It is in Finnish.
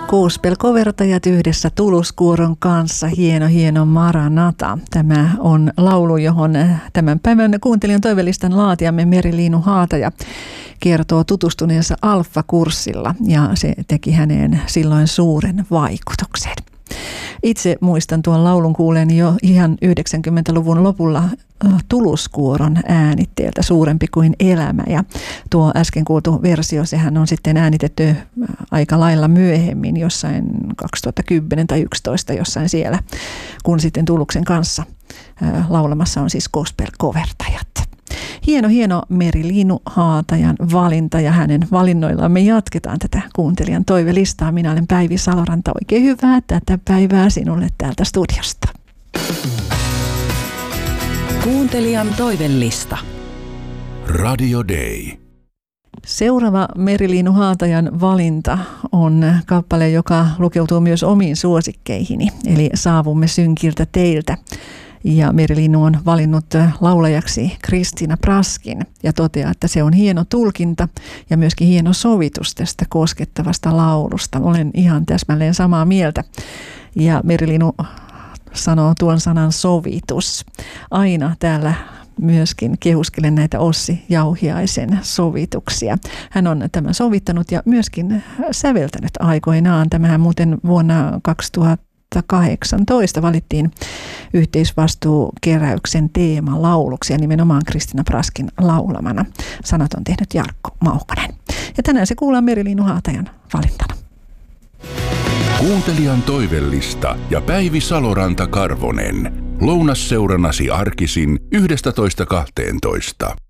Gospel-kovertajat yhdessä Tuluskuoron kanssa. Hieno Maranata. Tämä on laulu, johon tämän päivän kuuntelijan toivelistan laatijamme Meri-Liinu Haataja kertoo tutustuneensa Alfa-kurssilla ja se teki häneen silloin suuren vaikutuksen. Itse muistan tuon laulun kuuleeni jo ihan 90-luvun lopulla Tuluskuoron äänitteeltä Suurempi kuin elämä. Ja tuo äsken kuultu versio, sehän on sitten äänitetty aika lailla myöhemmin, jossain 2010 tai 2011 jossain siellä, kun sitten Tuluksen kanssa laulamassa on siis gospel-kovertajat. Hieno Meri-Liinu Haatajan valinta ja hänen valinnoillaan me jatketaan tätä kuuntelijan toivelistaa. Minä olen Päivi Saloranta. Oikein hyvää tätä päivää sinulle täältä studiosta. Kuuntelijan toivelista. Radio Day. Seuraava Meri-Liinu Haatajan valinta on kappale, joka lukeutuu myös omiin suosikkeihini, eli Saavumme synkiltä teiltä. Ja Meri-Liinu on valinnut laulajaksi Christina Praskin ja toteaa, että se on hieno tulkinta ja myöskin hieno sovitus tästä koskettavasta laulusta. Olen ihan täsmälleen samaa mieltä. Ja Meri-Liinu sanoo tuon sanan sovitus. Aina täällä myöskin kehuskelen näitä Ossi Jauhiaisen sovituksia. Hän on tämän sovittanut ja myöskin säveltänyt aikoinaan. Tämähän muuten vuonna 2018 valittiin yhteisvastuukeräyksen teemalauluksi ja nimenomaan Christina Praskin laulamana. Sanat on tehnyt Jarkko Mauhkonen. Ja tänään se kuullaan Meri-Liinu Haatajan valintana. Kuuntelijan toivellista ja Päivi Saloranta Karvonen. Lounasseurannasi arkisin 11.12.